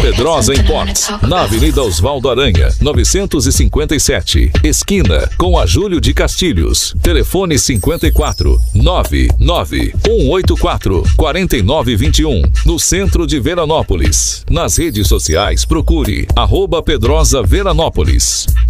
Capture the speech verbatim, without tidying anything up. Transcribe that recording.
Pedrosa Imports, na Avenida Osvaldo Aranha, novecentos e cinquenta e sete, esquina com a Júlio de Castilhos. Telefone cinquenta e quatro, nove nove um oito quatro, quatro nove dois um, no centro de Veranópolis. Nas redes sociais, procure arroba Pedrosa Veranópolis.